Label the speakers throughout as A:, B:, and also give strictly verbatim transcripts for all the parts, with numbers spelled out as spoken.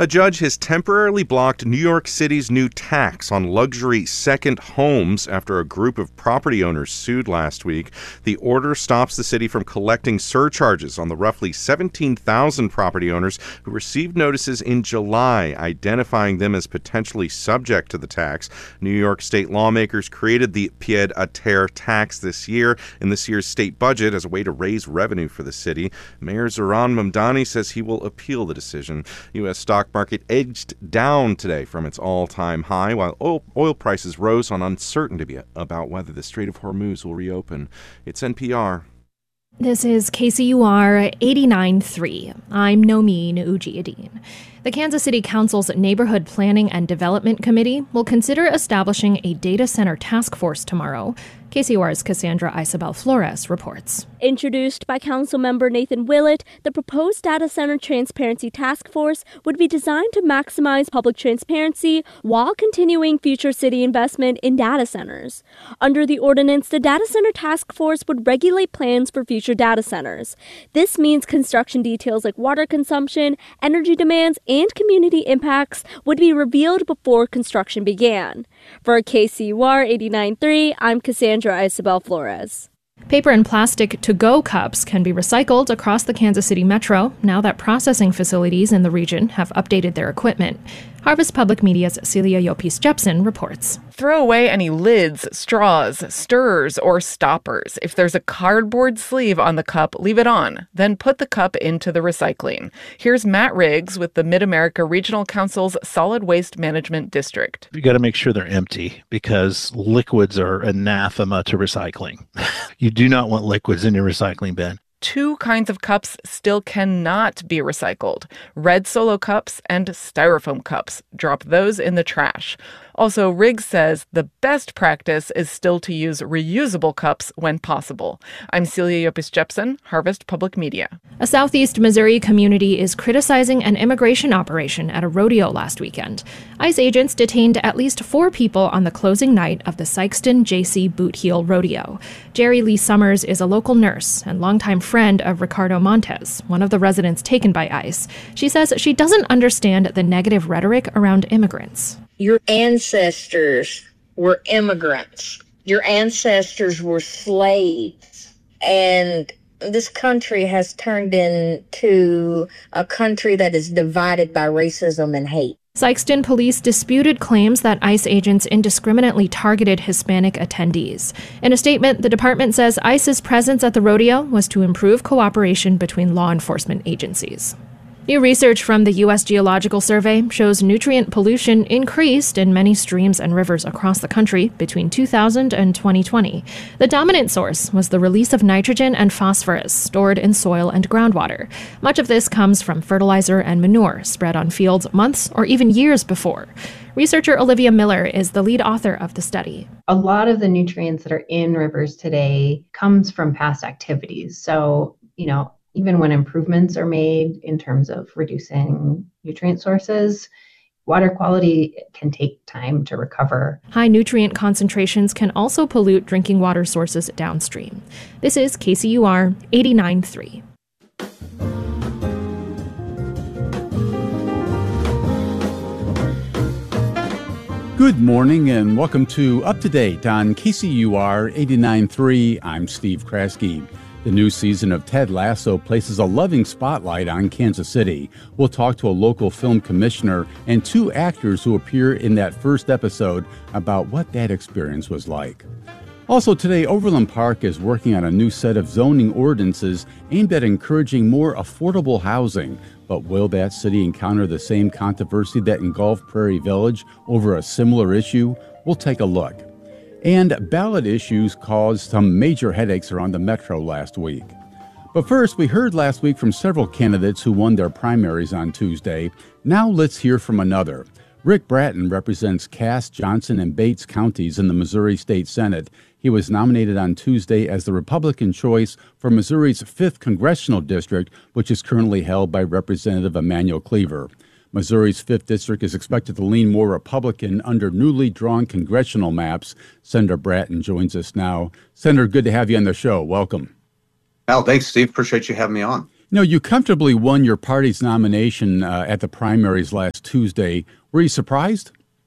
A: A judge has temporarily blocked New York City's new tax on luxury second homes after a group of property owners sued last week. The order stops the city from collecting surcharges on the roughly seventeen thousand property owners who received notices in July identifying them as potentially subject to the tax. New York state lawmakers created the pied-à-terre tax this year in this year's state budget as a way to raise revenue for the city. Mayor Zohran Mamdani says he will appeal the decision. U S stock market edged down today from its all-time high, while oil, oil prices rose on uncertainty about whether the Strait of Hormuz will reopen. It's N P R.
B: This is K C U R eighty-nine point three. I'm Nomin Ujiyedin. The Kansas City Council's Neighborhood Planning and Development Committee will consider establishing a data center task force tomorrow. K C U R's Cassandra Isabel Flores reports.
C: Introduced by Councilmember Nathan Willett, the proposed Data Center Transparency Task Force would be designed to maximize public transparency while continuing future city investment in data centers. Under the ordinance, the Data Center Task Force would regulate plans for future data centers. This means construction details like water consumption, energy demands, and community impacts would be revealed before construction began. For K C U R eighty-nine point three, I'm Cassandra Isabel Flores.
B: Paper and plastic to-go cups can be recycled across the Kansas City metro now that processing facilities in the region have updated their equipment. Harvest Public Media's Celia Yopis Jepsen reports.
D: Throw away any lids, straws, stirrers, or stoppers. If there's a cardboard sleeve on the cup, leave it on. Then put the cup into the recycling. Here's Matt Riggs with the Mid-America Regional Council's Solid Waste Management District.
E: You got to make sure they're empty because liquids are anathema to recycling. You do not want liquids in your recycling bin.
D: Two kinds of cups still cannot be recycled: red Solo cups and styrofoam cups. Drop those in the trash. Also, Riggs says the best practice is still to use reusable cups when possible. I'm Celia Yopis Jepsen, Harvest Public Media.
B: A southeast Missouri community is criticizing an immigration operation at a rodeo last weekend. ICE agents detained at least four people on the closing night of the Sikeston J C Boot Heel Rodeo. Jerry Lee Summers is a local nurse and longtime friend of Ricardo Montes, one of the residents taken by ICE. She says she doesn't understand the negative rhetoric around immigrants.
F: Your ancestors were immigrants. Your ancestors were slaves. And this country has turned into a country that is divided by racism and hate.
B: Sikeston police disputed claims that ICE agents indiscriminately targeted Hispanic attendees. In a statement, the department says ICE's presence at the rodeo was to improve cooperation between law enforcement agencies. New research from the U S Geological Survey shows nutrient pollution increased in many streams and rivers across the country between two thousand and twenty twenty. The dominant source was the release of nitrogen and phosphorus stored in soil and groundwater. Much of this comes from fertilizer and manure spread on fields months or even years before. Researcher Olivia Miller is the lead author of the study.
G: A lot of the nutrients that are in rivers today comes from past activities. So, you know, even when improvements are made in terms of reducing nutrient sources, water quality can take time to recover.
B: High nutrient concentrations can also pollute drinking water sources downstream. This is K C U R eighty-nine point three.
H: Good morning and welcome to Up to Date on K C U R eighty-nine point three. I'm Steve Kraske. The new season of Ted Lasso places a loving spotlight on Kansas City. We'll talk to a local film commissioner and two actors who appear in that first episode about what that experience was like. Also today, Overland Park is working on a new set of zoning ordinances aimed at encouraging more affordable housing. But will that city encounter the same controversy that engulfed Prairie Village over a similar issue? We'll take a look. And ballot issues caused some major headaches around the metro last week. But first, we heard last week from several candidates who won their primaries on Tuesday. Now let's hear from another. Rick Bratton represents Cass, Johnson, and Bates counties in the Missouri State Senate. He was nominated on Tuesday as the Republican choice for Missouri's fifth congressional district, which is currently held by Representative Emanuel Cleaver. Missouri's fifth District is expected to lean more Republican under newly drawn congressional maps. Senator Bratton joins us now. Senator, good to have you on the show. Welcome.
I: Al, thanks, Steve. Appreciate you having me on.
H: You know, you comfortably won your party's nomination uh, at the primaries last Tuesday. Were you surprised?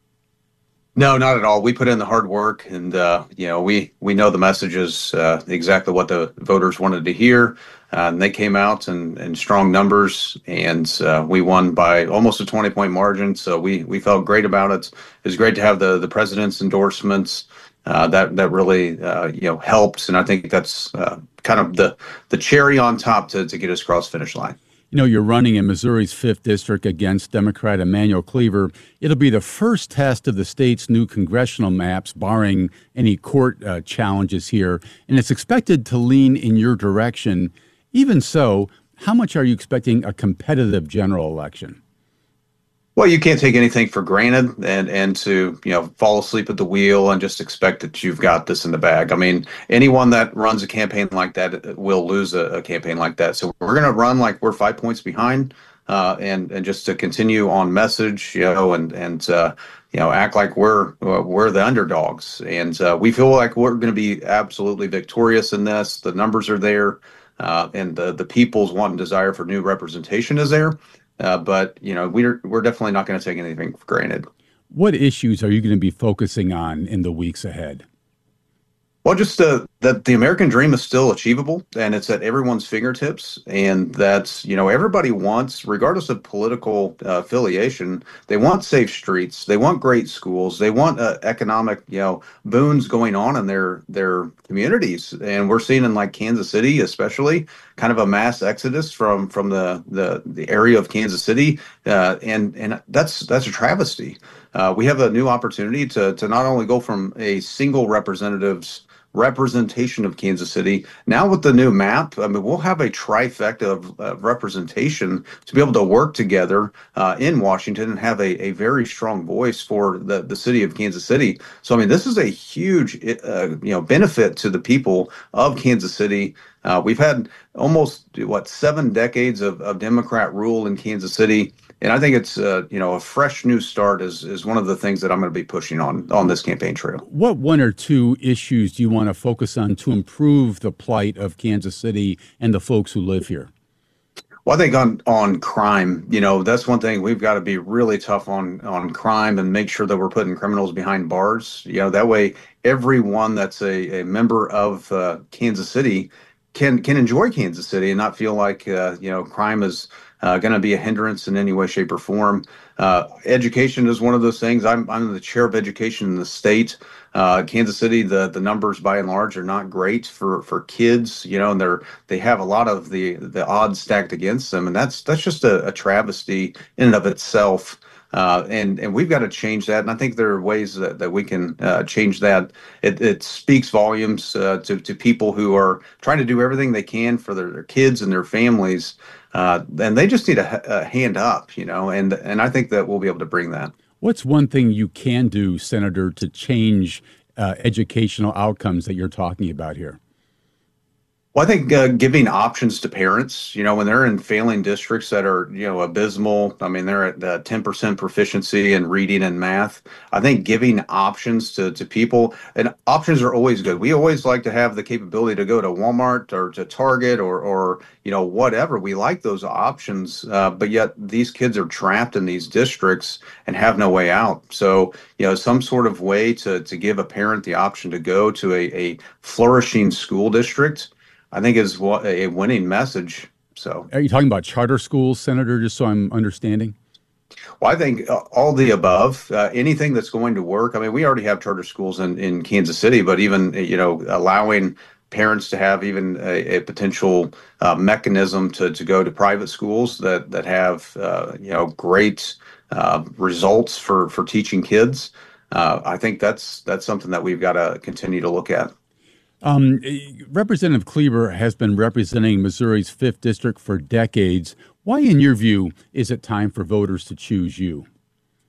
I: No, not at all. We put in the hard work, and uh, you know, we we know the messages, uh, exactly what the voters wanted to hear, uh, and they came out in, in strong numbers, and uh, we won by almost a twenty point margin. So we we felt great about it. It was great to have the the president's endorsements. Uh, that that really uh, you know helped, and I think that's uh, kind of the the cherry on top to to get us across the finish line.
H: You know, you're running in Missouri's fifth District against Democrat Emanuel Cleaver. It'll be the first test of the state's new congressional maps, barring any court uh, challenges here, and it's expected to lean in your direction. Even so, how much are you expecting a competitive general election?
I: Well, you can't take anything for granted and, and to, you know, fall asleep at the wheel and just expect that you've got this in the bag. I mean, anyone that runs a campaign like that will lose a, a campaign like that. So we're going to run like we're five points behind uh, and, and just to continue on message, you know, and, and uh, you know, act like we're uh, we're the underdogs. And uh, we feel like we're going to be absolutely victorious in this. The numbers are there uh, and the, the people's want and desire for new representation is there. Uh, but, you know, we're, we're definitely not going to take anything for granted.
H: What issues are you going to be focusing on in the weeks ahead?
I: Well, just uh, that the American dream is still achievable, and it's at everyone's fingertips, and that's, you know, everybody wants, regardless of political uh, affiliation, they want safe streets, they want great schools, they want uh, economic, you know, boons going on in their their communities, and we're seeing in like Kansas City, especially, kind of a mass exodus from from the the, the area of Kansas City, uh, and and that's that's a travesty. Uh, we have a new opportunity to to not only go from a single representative's representation of Kansas City. Now with the new map, I mean, we'll have a trifecta of uh, representation to be able to work together uh, in Washington and have a, a very strong voice for the, the city of Kansas City. So, I mean, this is a huge, uh, you know, benefit to the people of Kansas City. Uh, we've had almost, what, seven decades of, of Democrat rule in Kansas City. And I think it's, uh, you know, a fresh new start is is one of the things that I'm going to be pushing on on this campaign trail.
H: What one or two issues do you want to focus on to improve the plight of Kansas City and the folks who live here?
I: Well, I think on, on crime, you know, that's one thing we've got to be really tough on on crime and make sure that we're putting criminals behind bars. You know, that way everyone that's a, a member of uh, Kansas City can can enjoy Kansas City and not feel like, uh, you know, crime is Uh, going to be a hindrance in any way, shape, or form. Uh, education is one of those things. I'm I'm the chair of education in the state. Uh, Kansas City, the the numbers by and large are not great for, for kids. You know, and they're they have a lot of the the odds stacked against them, and that's that's just a, a travesty in and of itself. Uh, and and we've got to change that. And I think there are ways that, that we can uh, change that. It, it speaks volumes uh, to to people who are trying to do everything they can for their, their kids and their families. Uh, and they just need a, a hand up, you know, and and I think that we'll be able to bring that.
H: What's one thing you can do, Senator, to change uh, educational outcomes that you're talking about here?
I: Well, I think uh, giving options to parents, you know, when they're in failing districts that are, you know, abysmal. I mean, they're at uh, ten percent proficiency in reading and math. I think giving options to, to people, and options are always good. We always like to have the capability to go to Walmart or to Target or, or you know, whatever. We like those options, uh, but yet these kids are trapped in these districts and have no way out. So, you know, some sort of way to, to give a parent the option to go to a, a flourishing school district, I think is a winning message. So,
H: are you talking about charter schools, Senator, just so I'm understanding?
I: Well, I think all the above, uh, anything that's going to work. I mean, we already have charter schools in, in Kansas City, but even, you know, allowing parents to have even a, a potential uh, mechanism to, to go to private schools that, that have, uh, you know, great uh, results for, for teaching kids. Uh, I think that's that's something that we've got to continue to look at.
H: Um, Representative Cleaver has been representing Missouri's fifth District for decades. Why, in your view, is it time for voters to choose you?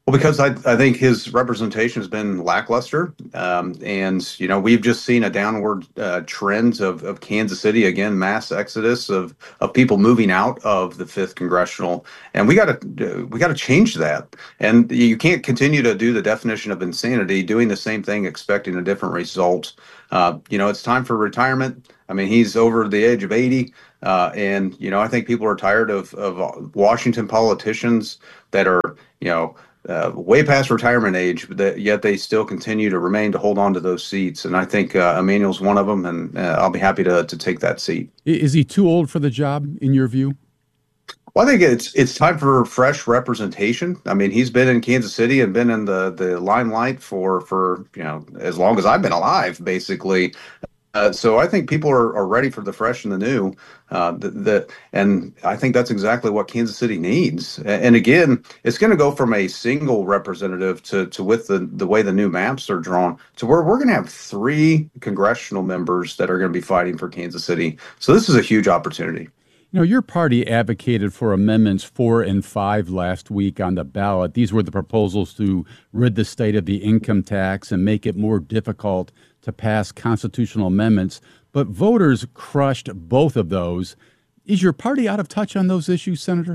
I: Well, because I, I think his representation has been lackluster. Um, and, you know, we've just seen a downward uh, trend of, of Kansas City, again, mass exodus of, of people moving out of the fifth Congressional. And we got to we got to change that. And you can't continue to do the definition of insanity, doing the same thing, expecting a different result. Uh, you know, it's time for retirement. I mean, he's over the age of eighty. Uh, and, you know, I think people are tired of, of Washington politicians that are, you know, Uh, way past retirement age, but that, yet they still continue to remain to hold on to those seats. And I think uh, Emanuel's one of them, and uh, I'll be happy to to take that seat.
H: Is he too old for the job, in your view?
I: Well, I think it's it's time for fresh representation. I mean, he's been in Kansas City and been in the the limelight for for you know as long as I've been alive, basically. Uh, so I think people are, are ready for the fresh and the new. Uh, the, the, and I think that's exactly what Kansas City needs. And again, it's going to go from a single representative to, to with the, the way the new maps are drawn to where we're going to have three congressional members that are going to be fighting for Kansas City. So this is a huge opportunity.
H: You know, your party advocated for amendments four and five last week on the ballot. These were the proposals to rid the state of the income tax and make it more difficult to pass constitutional amendments. But voters crushed both of those. Is your party out of touch on those issues, Senator?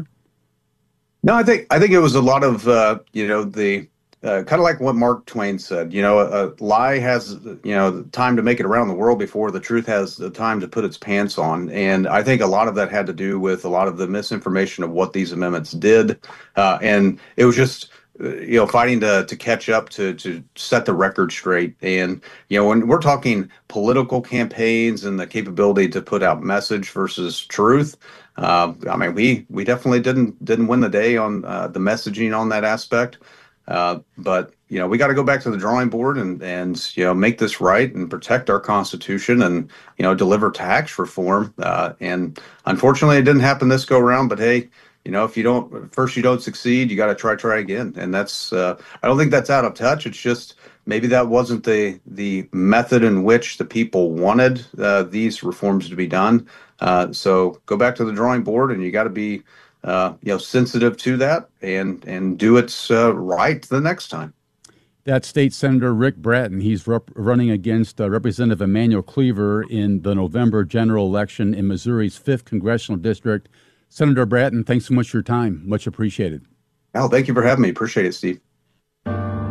I: No, I think I think it was a lot of uh, you know the uh, kind of like what Mark Twain said. You know, a, a lie has you know time to make it around the world before the truth has the time to put its pants on. And I think a lot of that had to do with a lot of the misinformation of what these amendments did, uh, and it was just. You know, fighting to to catch up to to set the record straight. And you know, when we're talking political campaigns and the capability to put out message versus truth, uh, I mean, we we definitely didn't didn't win the day on uh, the messaging on that aspect. Uh, but you know, we got to go back to the drawing board and and you know make this right and protect our Constitution and you know deliver tax reform. Uh, and unfortunately, it didn't happen this go around. But hey. You know, if you don't, first you don't succeed, you got to try, try again. And that's, uh, I don't think that's out of touch. It's just maybe that wasn't the the method in which the people wanted uh, these reforms to be done. Uh, so go back to the drawing board, and you got to be, uh, you know, sensitive to that and and do it uh, right the next time.
H: That's State Senator Rick Bratton. He's rep- running against uh, Representative Emanuel Cleaver in the November general election in Missouri's fifth Congressional District. Senator Bratton, thanks so much for your time. Much appreciated.
I: Al, thank you for having me. Appreciate it, Steve.